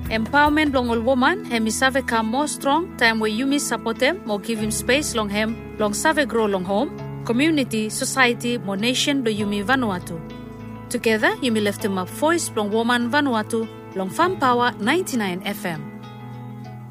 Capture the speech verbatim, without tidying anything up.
Empowerment long all woman, hemi save come more strong, time where you miss support them, more give him space long hem, long save grow long home, community, society, more nation do Yumi Vanuatu. Together, Yumi left him up voice long woman Vanuatu, long Farm Power ninety-nine F M.